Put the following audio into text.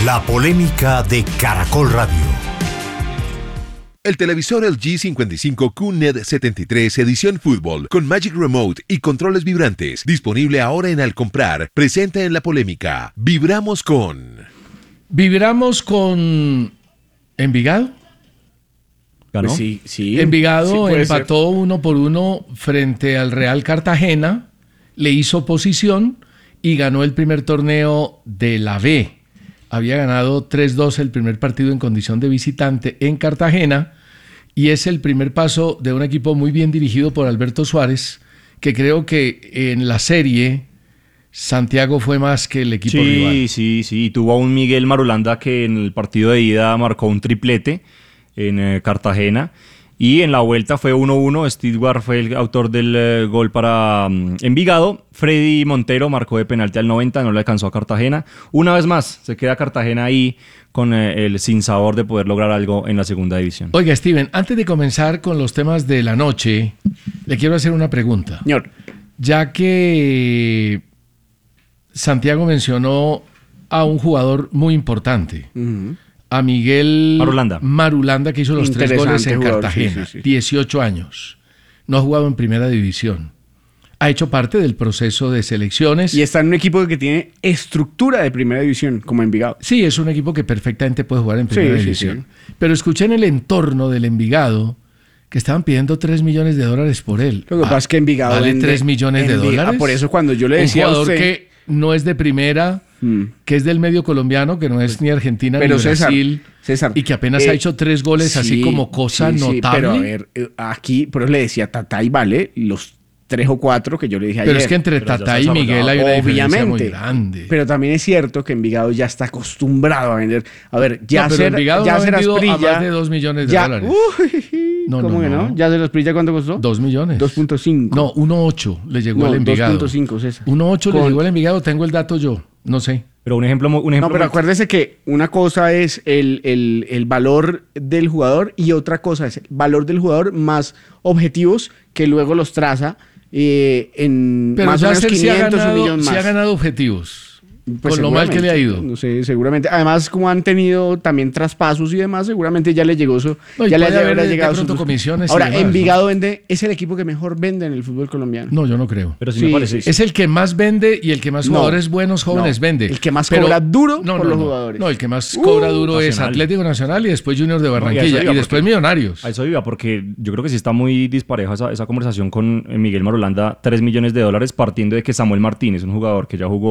La polémica de Caracol Radio. El televisor LG 55 QNED 73 edición fútbol con Magic Remote y controles vibrantes, disponible ahora en Al Comprar, presenta en La polémica. Vibramos con Envigado. ¿Ganó? Pues sí. Envigado sí empató 1-1 frente al Real Cartagena, le hizo oposición y ganó el primer torneo de la B. Había ganado 3-2 el primer partido en condición de visitante en Cartagena y es el primer paso de un equipo muy bien dirigido por Alberto Suárez, que creo que en la serie Santiago fue más que el equipo rival. Sí. Tuvo a un Miguel Marulanda que en el partido de ida marcó un triplete en Cartagena. Y en la vuelta fue 1-1. Stewart fue el autor del gol para Envigado. Freddy Montero marcó de penalti al 90, no le alcanzó a Cartagena. Una vez más, se queda Cartagena ahí con el sinsabor de poder lograr algo en la segunda división. Oiga, Steven, antes de comenzar con los temas de la noche, le quiero hacer una pregunta. Señor. Ya que Santiago mencionó a un jugador muy importante. A Miguel Marulanda, que hizo los 3 goles en jugador, Cartagena, sí. 18 años. No ha jugado en primera división. Ha hecho parte del proceso de selecciones. Y está en un equipo que tiene estructura de primera división, como Envigado. Sí, es un equipo que perfectamente puede jugar en primera división. Sí. Pero escuché en el entorno del Envigado que estaban pidiendo $3 millones por él. Lo que pasa es que Envigado ¿vale $3 millones? Por eso cuando yo le decía un jugador a usted que no es de primera, que es del medio colombiano, que no es ni Argentina pero ni Brasil, César, y que apenas ha hecho 3 goles así como cosa notable. Pero a ver, aquí, pero le decía Tatay vale los 3 o 4 que yo le dije ayer. Pero es que entre Tatay y Miguel hay una diferencia muy grande. Pero también es cierto que Envigado ya está acostumbrado a vender. A ver, Envigado no ha vendido a más de $2 millones. ¿Cómo que no? ¿Ya se los Prilla cuánto costó? 2 millones. 2.5. No, 1.8 le llegó al Envigado. 2.5, César. 1.8 le llegó al Envigado, tengo el dato yo, no sé. Pero un ejemplo. No, pero acuérdese que una cosa es el valor del jugador y otra cosa es el valor del jugador más objetivos que luego los traza en pero más o menos 500 un millón más. Se ha ganado objetivos. Pues con lo mal que le ha ido. No sé, seguramente. Además, como han tenido también traspasos y demás, seguramente ya le llegó eso. No, ya le habrá llegado de comisiones. Ahora, Envigado vende, es el equipo que mejor vende en el fútbol colombiano. No, yo no creo. Pero sí me parece. Es el que más vende y el que más jugadores buenos jóvenes vende. El que más cobra duro por los jugadores. No, el que más cobra duro es Atlético Nacional y después Junior de Barranquilla y después Millonarios. A eso iba, porque yo creo que sí está muy dispareja esa conversación con Miguel Marulanda. $3 millones partiendo de que Samuel Martínez, un jugador que ya jugó